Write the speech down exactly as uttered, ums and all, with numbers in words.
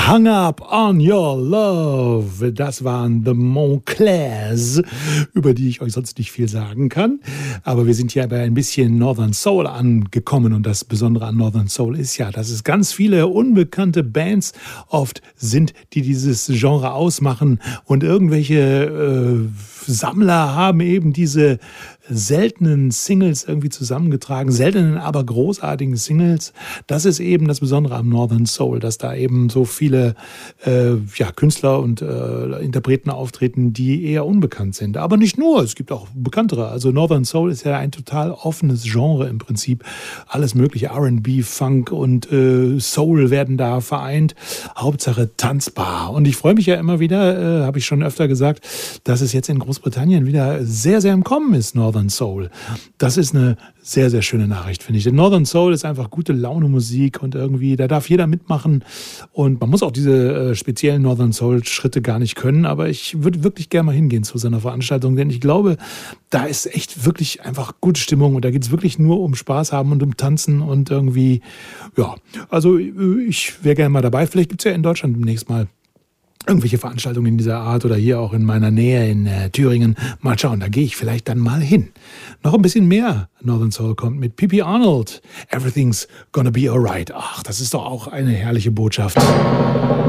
Hung Up on Your Love. Das waren The Montclairs, über die ich euch sonst nicht viel sagen kann. Aber wir sind hier bei ein bisschen Northern Soul angekommen. Und das Besondere an Northern Soul ist ja, dass es ganz viele unbekannte Bands oft sind, die dieses Genre ausmachen. Und irgendwelche äh, Sammler haben eben diese seltenen Singles irgendwie zusammengetragen, seltenen, aber großartigen Singles. Das ist eben das Besondere am Northern Soul, dass da eben so viele äh, ja, Künstler und äh, Interpreten auftreten, die eher unbekannt sind. Aber nicht nur, es gibt auch bekanntere. Also Northern Soul ist ja ein total offenes Genre im Prinzip. Alles mögliche, R and B, Funk und äh, Soul werden da vereint. Hauptsache tanzbar. Und ich freue mich ja immer wieder, äh, habe ich schon öfter gesagt, dass es jetzt in Großbritannien wieder sehr, sehr im Kommen ist, Northern Soul. Das ist eine sehr, sehr schöne Nachricht, finde ich. Denn Northern Soul ist einfach gute Laune Musik und irgendwie, da darf jeder mitmachen und man muss auch diese äh, speziellen Northern Soul Schritte gar nicht können, aber ich würde wirklich gerne mal hingehen zu so einer Veranstaltung, denn ich glaube, da ist echt wirklich einfach gute Stimmung und da geht es wirklich nur um Spaß haben und um Tanzen und irgendwie, ja, also ich wäre gerne mal dabei. Vielleicht gibt es ja in Deutschland demnächst mal irgendwelche Veranstaltungen in dieser Art oder hier auch in meiner Nähe in äh, Thüringen. Mal schauen, da gehe ich vielleicht dann mal hin. Noch ein bisschen mehr Northern Soul kommt mit Pippi Arnold. Everything's gonna be alright. Ach, das ist doch auch eine herrliche Botschaft.